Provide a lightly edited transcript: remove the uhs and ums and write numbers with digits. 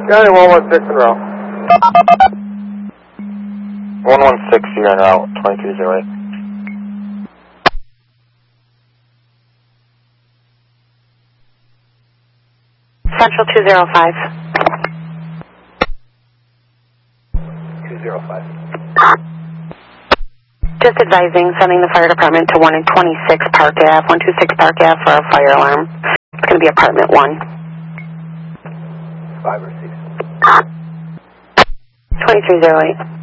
County 116 en route. 116, you're en route, 2308. Central 205. 205. Just advising, sending the fire department to 126 Park Ave, 126 Park Ave for a fire alarm. It's going to be apartment 1. 5 or 6? 2308.